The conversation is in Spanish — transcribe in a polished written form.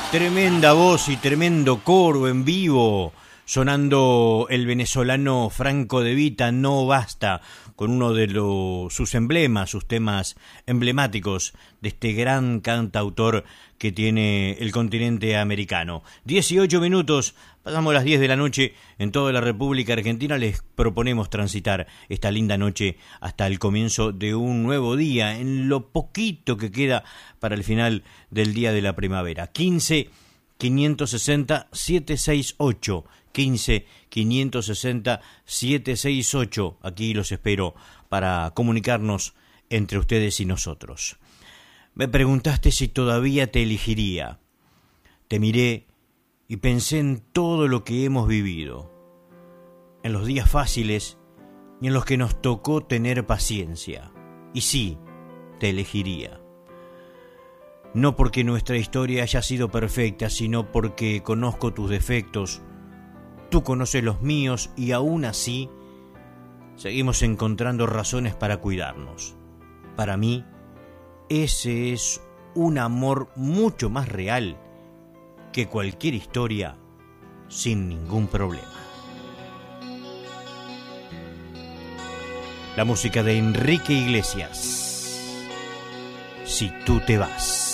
Tremenda voz y tremendo coro en vivo, sonando el venezolano Franco De Vita, No Basta, con uno de sus emblemas, sus temas emblemáticos de este gran cantautor que tiene el continente americano. 18 minutos, pasamos las 10 de la noche en toda la República Argentina. Les proponemos transitar esta linda noche hasta el comienzo de un nuevo día, en lo poquito que queda para el final del día de la primavera. 15 560 768, 15 560 768. Aquí los espero para comunicarnos entre ustedes y nosotros. Me preguntaste si todavía te elegiría. Te miré y pensé en todo lo que hemos vivido, en los días fáciles y en los que nos tocó tener paciencia. Y sí, te elegiría. No porque nuestra historia haya sido perfecta, sino porque conozco tus defectos, tú conoces los míos y aún así seguimos encontrando razones para cuidarnos. Para mí, ese es un amor mucho más real que cualquier historia sin ningún problema. La música de Enrique Iglesias. Si tú te vas.